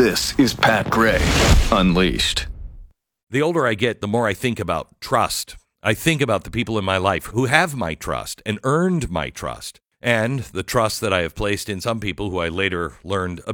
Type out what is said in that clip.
This is Pat Gray Unleashed. The older I get, the more I think about trust. I think about the people in my life who have my trust and earned my trust, and the trust that I have placed in some people who I later learned